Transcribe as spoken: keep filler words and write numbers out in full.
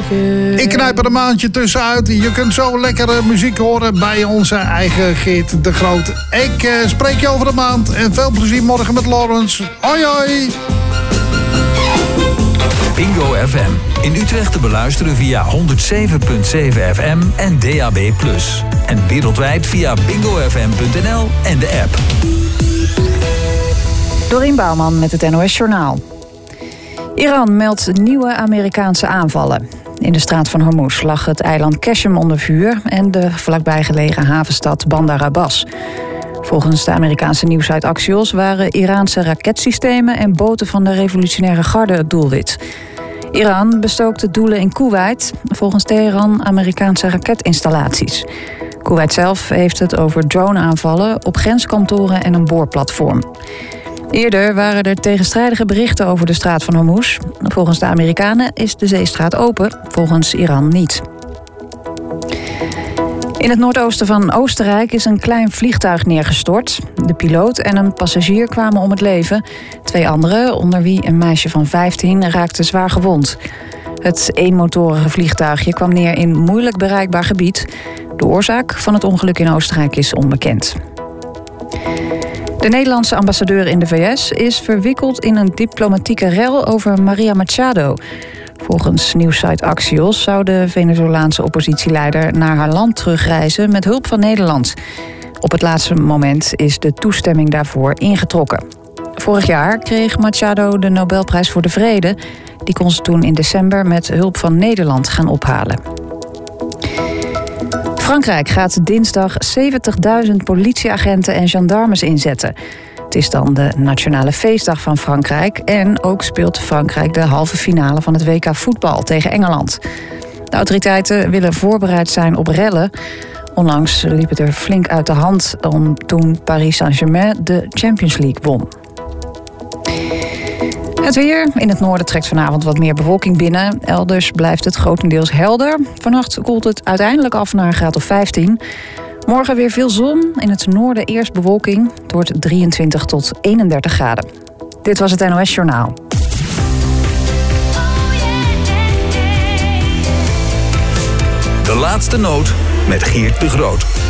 Ik knijp er een maandje tussenuit. Je kunt zo lekkere muziek horen bij onze eigen Geert de Groot. Ik uh, spreek je over een maand. En veel plezier morgen met Lawrence. Hoi hoi! Bingo F M. In Utrecht te beluisteren via honderd zeven komma zeven F M en D A B plus. En wereldwijd via bingo f m punt n l en de app. Dorien Bouwman met het N O S Journaal. Iran meldt nieuwe Amerikaanse aanvallen. In de straat van Hormuz lag het eiland Qeshm onder vuur en de vlakbij gelegen havenstad Bandar Abbas. Volgens de Amerikaanse nieuwsite Axios waren Iraanse raketsystemen en boten van de revolutionaire garde het doelwit. Iran bestookte doelen in Koeweit, volgens Teheran Amerikaanse raketinstallaties. Koeweit zelf heeft het over drone-aanvallen op grenskantoren en een boorplatform. Eerder waren er tegenstrijdige berichten over de straat van Hormuz. Volgens de Amerikanen is de zeestraat open, volgens Iran niet. In het noordoosten van Oostenrijk is een klein vliegtuig neergestort. De piloot en een passagier kwamen om het leven. Twee anderen, onder wie een meisje van vijftien, raakten zwaar gewond. Het eenmotorige vliegtuigje kwam neer in moeilijk bereikbaar gebied. De oorzaak van het ongeluk in Oostenrijk is onbekend. De Nederlandse ambassadeur in de V S is verwikkeld in een diplomatieke rel over Maria Machado. Volgens nieuwssite Axios zou de Venezolaanse oppositieleider naar haar land terugreizen met hulp van Nederland. Op het laatste moment is de toestemming daarvoor ingetrokken. Vorig jaar kreeg Machado de Nobelprijs voor de Vrede. Die kon ze toen in december met hulp van Nederland gaan ophalen. Frankrijk gaat dinsdag zeventigduizend politieagenten en gendarmes inzetten. Het is dan de nationale feestdag van Frankrijk en ook speelt Frankrijk de halve finale van het W K voetbal tegen Engeland. De autoriteiten willen voorbereid zijn op rellen. Onlangs liep het er flink uit de hand om toen Paris Saint-Germain de Champions League won. Het weer. In het noorden trekt vanavond wat meer bewolking binnen. Elders blijft het grotendeels helder. Vannacht koelt het uiteindelijk af naar een graad of vijftien. Morgen weer veel zon. In het noorden eerst bewolking. Het wordt drieëntwintig tot eenendertig graden. Dit was het N O S Journaal. De laatste noot met Geert de Groot.